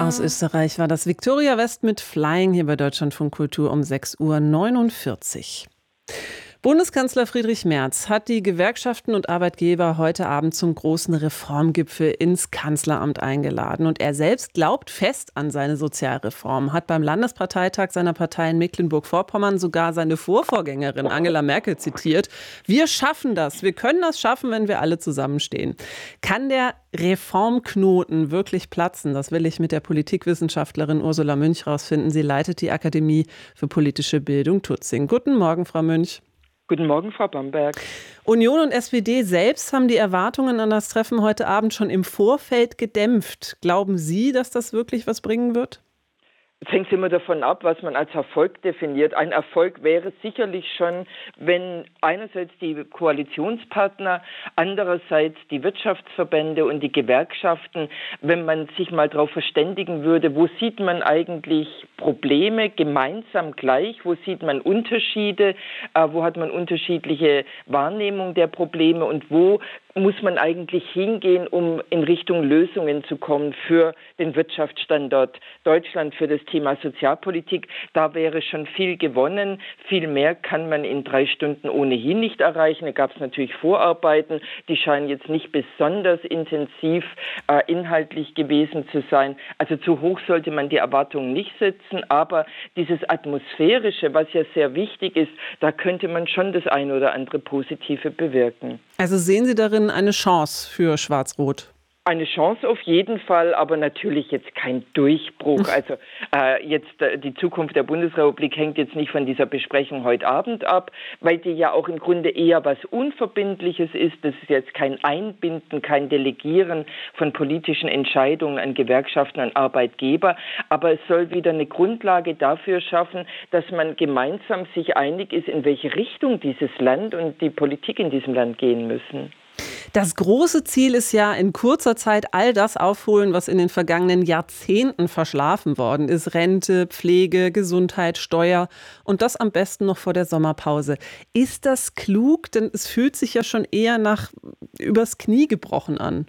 Aus Österreich war das Victoria West mit Flying hier bei Deutschlandfunk Kultur um 6:49 Uhr. Bundeskanzler Friedrich Merz hat die Gewerkschaften und Arbeitgeber heute Abend zum großen Reformgipfel ins Kanzleramt eingeladen. Und er selbst glaubt fest an seine Sozialreform, hat beim Landesparteitag seiner Partei in Mecklenburg-Vorpommern sogar seine Vorvorgängerin Angela Merkel zitiert. Wir schaffen das, wir können das schaffen, wenn wir alle zusammenstehen. Kann der Reformknoten wirklich platzen? Das will ich mit der Politikwissenschaftlerin Ursula Münch rausfinden. Sie leitet die Akademie für politische Bildung Tutzing. Guten Morgen, Frau Münch. Guten Morgen, Frau Bamberg. Union und SPD selbst haben die Erwartungen an das Treffen heute Abend schon im Vorfeld gedämpft. Glauben Sie, dass das wirklich was bringen wird? Es hängt immer davon ab, was man als Erfolg definiert. Ein Erfolg wäre sicherlich schon, wenn einerseits die Koalitionspartner, andererseits die Wirtschaftsverbände und die Gewerkschaften, wenn man sich mal darauf verständigen würde, wo sieht man eigentlich Probleme gemeinsam gleich, wo sieht man Unterschiede, wo hat man unterschiedliche Wahrnehmung der Probleme und wo muss man eigentlich hingehen, um in Richtung Lösungen zu kommen für den Wirtschaftsstandort Deutschland, für das Thema Sozialpolitik. Da wäre schon viel gewonnen. Viel mehr kann man in 3 Stunden ohnehin nicht erreichen. Da gab es natürlich Vorarbeiten, die scheinen jetzt nicht besonders intensiv inhaltlich gewesen zu sein. Also zu hoch sollte man die Erwartungen nicht setzen, aber dieses Atmosphärische, was ja sehr wichtig ist, da könnte man schon das eine oder andere Positive bewirken. Also sehen Sie darin eine Chance für Schwarz-Rot? Eine Chance auf jeden Fall, aber natürlich jetzt kein Durchbruch. Also die Zukunft der Bundesrepublik hängt jetzt nicht von dieser Besprechung heute Abend ab, weil die ja auch im Grunde eher was Unverbindliches ist. Das ist jetzt kein Einbinden, kein Delegieren von politischen Entscheidungen an Gewerkschaften, an Arbeitgeber. Aber es soll wieder eine Grundlage dafür schaffen, dass man gemeinsam sich einig ist, in welche Richtung dieses Land und die Politik in diesem Land gehen müssen. Das große Ziel ist ja, in kurzer Zeit all das aufholen, was in den vergangenen Jahrzehnten verschlafen worden ist. Rente, Pflege, Gesundheit, Steuer und das am besten noch vor der Sommerpause. Ist das klug? Denn es fühlt sich ja schon eher nach übers Knie gebrochen an.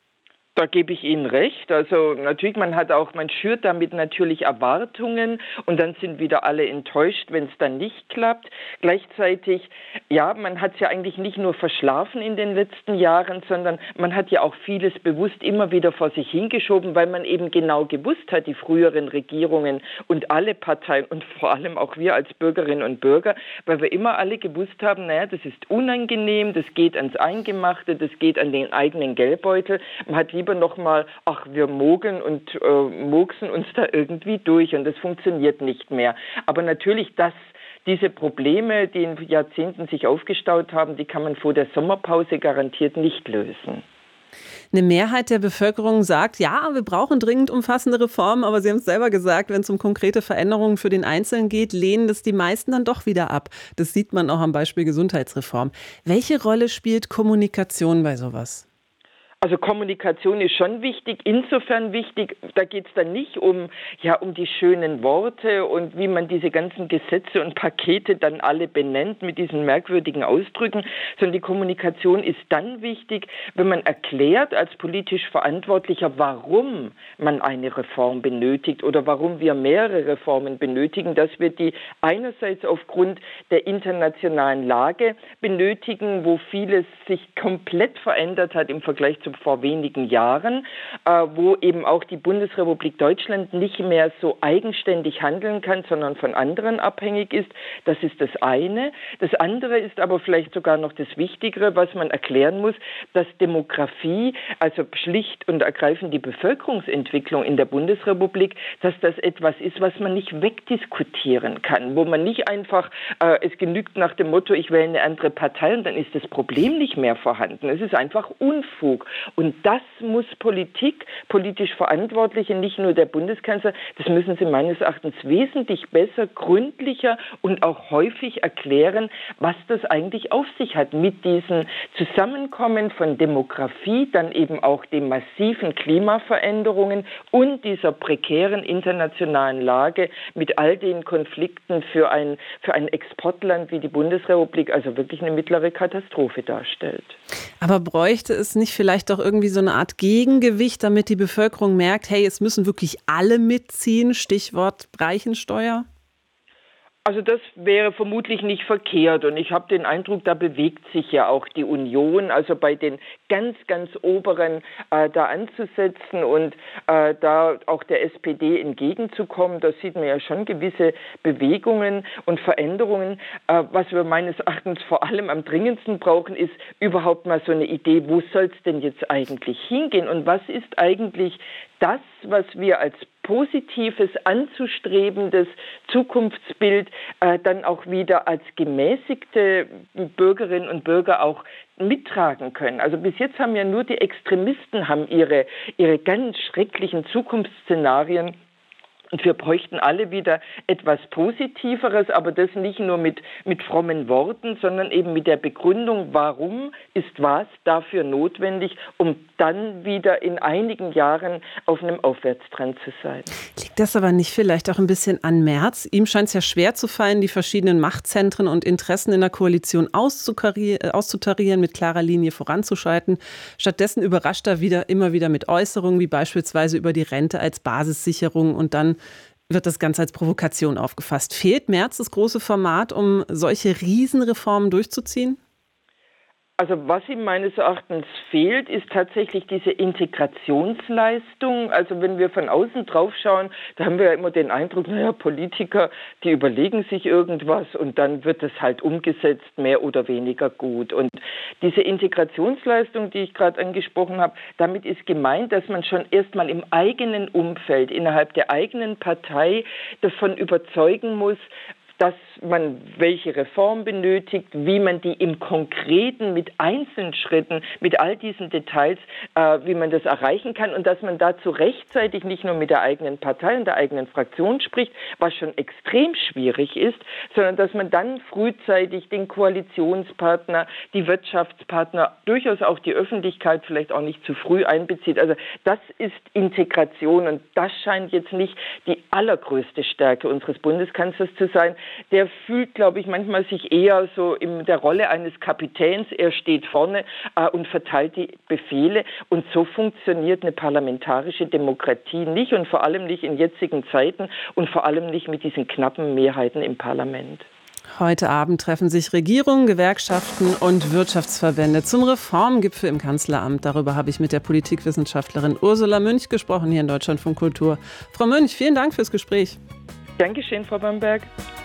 Da gebe ich Ihnen recht. Also natürlich, man schürt damit natürlich Erwartungen und dann sind wieder alle enttäuscht, wenn es dann nicht klappt. Gleichzeitig, ja, man hat es ja eigentlich nicht nur verschlafen in den letzten Jahren, sondern man hat ja auch vieles bewusst immer wieder vor sich hingeschoben, weil man eben genau gewusst hat, die früheren Regierungen und alle Parteien und vor allem auch wir als Bürgerinnen und Bürger, weil wir immer alle gewusst haben, naja, das ist unangenehm, das geht ans Eingemachte, das geht an den eigenen Geldbeutel. Man hat lieber nochmal, wir mogeln und murksen uns da irgendwie durch und das funktioniert nicht mehr. Aber natürlich, diese Probleme, die in Jahrzehnten sich aufgestaut haben, die kann man vor der Sommerpause garantiert nicht lösen. Eine Mehrheit der Bevölkerung sagt, ja, wir brauchen dringend umfassende Reformen, aber Sie haben es selber gesagt, wenn es um konkrete Veränderungen für den Einzelnen geht, lehnen das die meisten dann doch wieder ab. Das sieht man auch am Beispiel Gesundheitsreform. Welche Rolle spielt Kommunikation bei sowas? Also Kommunikation ist schon wichtig, insofern wichtig, da geht es dann nicht um die schönen Worte und wie man diese ganzen Gesetze und Pakete dann alle benennt mit diesen merkwürdigen Ausdrücken, sondern die Kommunikation ist dann wichtig, wenn man erklärt als politisch Verantwortlicher, warum man eine Reform benötigt oder warum wir mehrere Reformen benötigen, dass wir die einerseits aufgrund der internationalen Lage benötigen, wo vieles sich komplett verändert hat im Vergleich zu vor wenigen Jahren, wo eben auch die Bundesrepublik Deutschland nicht mehr so eigenständig handeln kann, sondern von anderen abhängig ist. Das ist das eine. Das andere ist aber vielleicht sogar noch das Wichtigere, was man erklären muss, dass Demografie, also schlicht und ergreifend die Bevölkerungsentwicklung in der Bundesrepublik, dass das etwas ist, was man nicht wegdiskutieren kann, wo man nicht einfach, es genügt nach dem Motto, ich wähle eine andere Partei und dann ist das Problem nicht mehr vorhanden. Es ist einfach Unfug. Und das muss politisch Verantwortliche, nicht nur der Bundeskanzler, das müssen sie meines Erachtens wesentlich besser, gründlicher und auch häufig erklären, was das eigentlich auf sich hat mit diesem Zusammenkommen von Demografie, dann eben auch den massiven Klimaveränderungen und dieser prekären internationalen Lage mit all den Konflikten für ein Exportland wie die Bundesrepublik, also wirklich eine mittlere Katastrophe darstellt. Aber bräuchte es nicht vielleicht vielleicht auch irgendwie so eine Art Gegengewicht, damit die Bevölkerung merkt, hey, es müssen wirklich alle mitziehen, Stichwort Reichensteuer? Also das wäre vermutlich nicht verkehrt und ich habe den Eindruck, da bewegt sich ja auch die Union, also bei den ganz, ganz Oberen da anzusetzen und da auch der SPD entgegenzukommen. Da sieht man ja schon gewisse Bewegungen und Veränderungen. Was wir meines Erachtens vor allem am dringendsten brauchen, ist überhaupt mal so eine Idee, wo soll es denn jetzt eigentlich hingehen und was ist eigentlich das, was wir als positives, anzustrebendes Zukunftsbild dann auch wieder als gemäßigte Bürgerinnen und Bürger auch mittragen können. Also bis jetzt haben ja nur die Extremisten haben ihre ganz schrecklichen Zukunftsszenarien. Und wir bräuchten alle wieder etwas Positiveres, aber das nicht nur mit frommen Worten, sondern eben mit der Begründung, warum ist was dafür notwendig, um dann wieder in einigen Jahren auf einem Aufwärtstrend zu sein. Liegt das aber nicht vielleicht auch ein bisschen an Merz? Ihm scheint es ja schwer zu fallen, die verschiedenen Machtzentren und Interessen in der Koalition auszutarieren, mit klarer Linie voranzuschreiten. Stattdessen überrascht er immer wieder mit Äußerungen, wie beispielsweise über die Rente als Basissicherung und dann wird das Ganze als Provokation aufgefasst. Fehlt Merz das große Format, um solche Riesenreformen durchzuziehen? Also was ihm meines Erachtens fehlt, ist tatsächlich diese Integrationsleistung. Also wenn wir von außen drauf schauen, da haben wir ja immer den Eindruck, Politiker, die überlegen sich irgendwas und dann wird es halt umgesetzt, mehr oder weniger gut. Und diese Integrationsleistung, die ich gerade angesprochen habe, damit ist gemeint, dass man schon erstmal im eigenen Umfeld, innerhalb der eigenen Partei davon überzeugen muss, dass man welche Reform benötigt, wie man die im Konkreten mit Einzelschritten, mit all diesen Details, wie man das erreichen kann und dass man dazu rechtzeitig nicht nur mit der eigenen Partei und der eigenen Fraktion spricht, was schon extrem schwierig ist, sondern dass man dann frühzeitig den Koalitionspartner, die Wirtschaftspartner, durchaus auch die Öffentlichkeit vielleicht auch nicht zu früh einbezieht. Also das ist Integration und das scheint jetzt nicht die allergrößte Stärke unseres Bundeskanzlers zu sein. Der fühlt, glaube ich, manchmal sich eher so in der Rolle eines Kapitäns. Er steht vorne und verteilt die Befehle. Und so funktioniert eine parlamentarische Demokratie nicht und vor allem nicht in jetzigen Zeiten und vor allem nicht mit diesen knappen Mehrheiten im Parlament. Heute Abend treffen sich Regierung, Gewerkschaften und Wirtschaftsverbände zum Reformgipfel im Kanzleramt. Darüber habe ich mit der Politikwissenschaftlerin Ursula Münch gesprochen, hier in Deutschlandfunk Kultur. Frau Münch, vielen Dank fürs Gespräch. Dankeschön, Frau Bamberg.